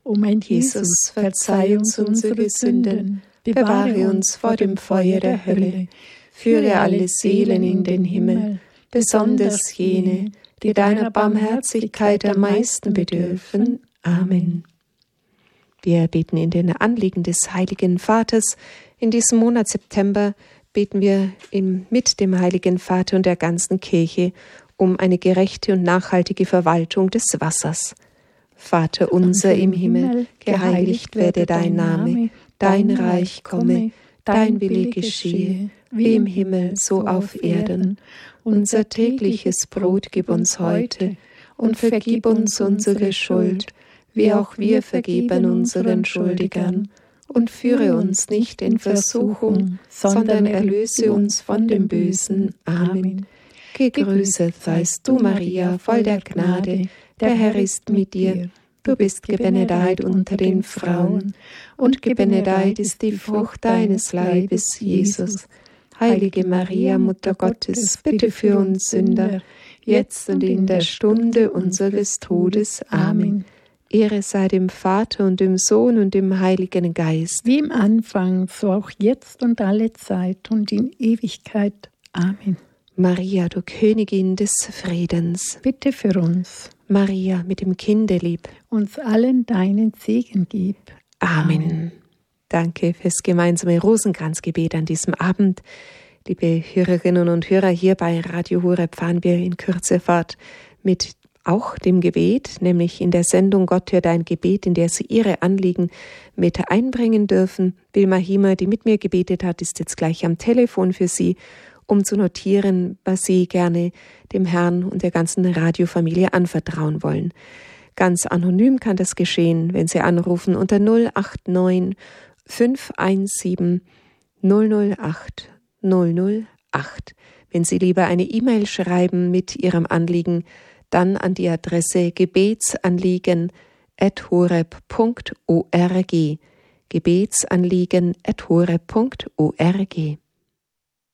O mein Jesus, verzeih uns unsere Sünden, bewahre uns vor dem Feuer der Hölle, führe alle Seelen in den Himmel, besonders jene, die deiner Barmherzigkeit am meisten bedürfen. Amen. Wir beten in den Anliegen des Heiligen Vaters. In diesem Monat September beten wir mit dem Heiligen Vater und der ganzen Kirche um eine gerechte und nachhaltige Verwaltung des Wassers. Vater unser im Himmel, geheiligt werde dein Name, dein Reich komme, dein Wille geschehe, wie im Himmel, so auf Erden. Unser tägliches Brot gib uns heute und vergib uns unsere Schuld, wie auch wir vergeben unseren Schuldigern. Und führe uns nicht in Versuchung, sondern erlöse uns von dem Bösen. Amen. Gegrüßet seist du, Maria, voll der Gnade, der Herr ist mit dir. Du bist gebenedeit unter den Frauen, und gebenedeit ist die Frucht deines Leibes, Jesus. Heilige Maria, Mutter Gottes, bitte für uns Sünder, jetzt und in der Stunde unseres Todes. Amen. Ehre sei dem Vater und dem Sohn und dem Heiligen Geist. Wie im Anfang, so auch jetzt und alle Zeit und in Ewigkeit. Amen. Maria, du Königin des Friedens, bitte für uns. Maria, mit dem Kindelieb, uns allen deinen Segen gib. Amen. Danke fürs gemeinsame Rosenkranzgebet an diesem Abend. Liebe Hörerinnen und Hörer, hier bei Radio Horeb fahren wir in Kürze fort mit auch dem Gebet, nämlich in der Sendung Gott hört dein Gebet, in der Sie Ihre Anliegen mit einbringen dürfen. Wilma Hiemer, die mit mir gebetet hat, ist jetzt gleich am Telefon für Sie, um zu notieren, was Sie gerne dem Herrn und der ganzen Radiofamilie anvertrauen wollen. Ganz anonym kann das geschehen, wenn Sie anrufen unter 089 517 008 008. Wenn Sie lieber eine E-Mail schreiben mit Ihrem Anliegen, dann an die Adresse gebetsanliegen@horeb.org. gebetsanliegen@horeb.org.